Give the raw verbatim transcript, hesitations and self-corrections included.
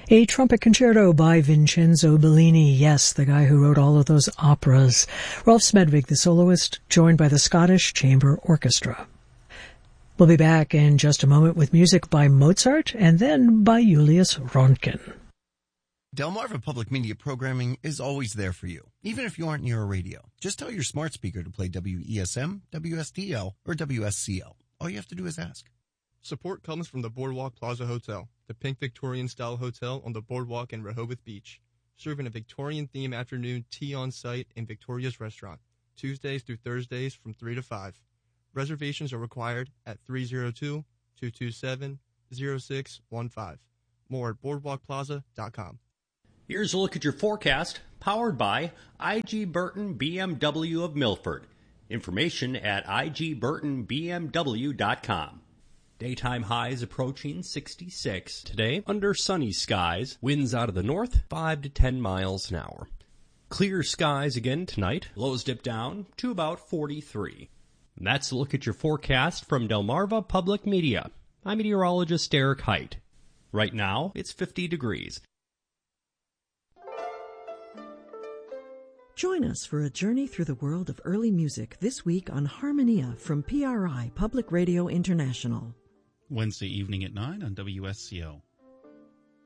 A trumpet concerto by Vincenzo Bellini, yes, the guy who wrote all of those operas. Rolf Smedvig, the soloist, joined by the Scottish Chamber Orchestra. We'll be back in just a moment with music by Mozart and then by Julius Röntgen. Delmarva Public Media programming is always there for you, even if you aren't near a radio. Just tell your smart speaker to play W E S M, W S D L, or W S C L. All you have to do is ask. Support comes from the Boardwalk Plaza Hotel, the pink Victorian-style hotel on the Boardwalk in Rehoboth Beach, serving a Victorian-themed afternoon tea on site in Victoria's Restaurant, Tuesdays through Thursdays from three to five. Reservations are required at three oh two, two two seven, oh six one five. More at boardwalk plaza dot com. Here's a look at your forecast, powered by I G Burton B M W of Milford. Information at I G Burton B M W dot com. Daytime highs approaching sixty-six. Today, under sunny skies, winds out of the north, five to ten miles an hour. Clear skies again tonight, lows dip down to about forty-three. And that's a look at your forecast from Delmarva Public Media. I'm meteorologist Eric Height. Right now, it's fifty degrees. Join us for a journey through the world of early music this week on Harmonia from P R I Public Radio International. Wednesday evening at nine on W S C O.